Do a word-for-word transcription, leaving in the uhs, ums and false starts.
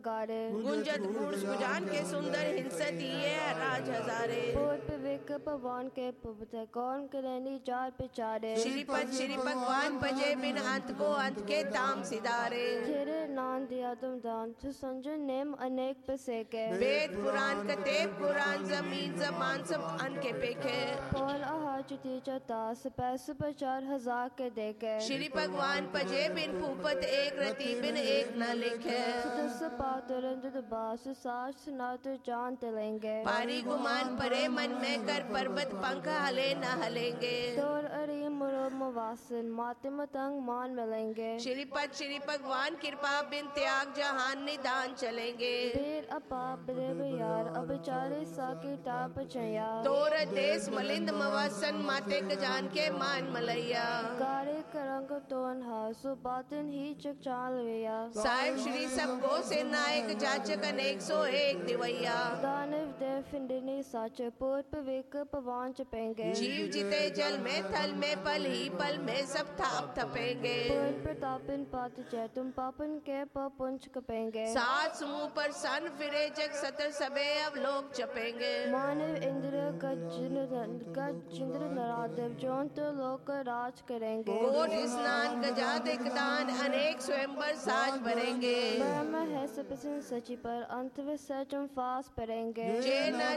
गारे गुंजत गूढ़ सुजान के सुंदर हिंसती है राज हजारे। पूर्व विक पवन के पुबत कौन करनी जार पिचारे श्रीपद श्री भगवान भजे बिन अंत को अंत के ताम सिधारे। तेरे नाम दिया तुम दान तु संजन नेम अनेक पसे के वेद पुराण कतेब कुरान जमीन जमान सब अन के पेखे। पौल आहा चुती चतास पैस पचार हजार के देखे श्री भगवान भजे बिन फूपत एक रति बिन एक न लिखे। सुदस पातुरंद बास सास सुनात जान तलेंगे पारी गुमान परे मन में कर पर्वत पंख हले न हलेंगे। तोर अरे मुरो मवासन माते मतंग मान मिलेंगे। श्रीपद श्री भगवान कृपा बिन त्याग जहान निदान चलेंगे। बेर अपा ब्रेव यार अब चारे साकी टाप चया तोर देश मलिंद मवासन माते जान के मान मलैया। गारे करंग तोन हा सो बातन ही चक चाल वेया साहिब श्री सबको से नायक जाचक अनेक सो एक दिवैया। दानव देव फिंडनी साच पूर्व विक पवन चपेंगे जीव जीते जल में थल में पल ही पल में सब थाप थपेंगे। पूर्ण प्रतापन पात जय तुम पापन के पुंच कपेंगे। सात समूह पर सन फिरे जग सतर सबे अब लोग चपेंगे। मानव इंद्र गजेंद्र नरादेव जौन तो लोक राज करेंगे। कोट स्नान गजा दिकदान अनेक स्वयंवर साज भरेंगे। ब्रह्म है सब सची पर अंत व सचम फास परेंगे। जे न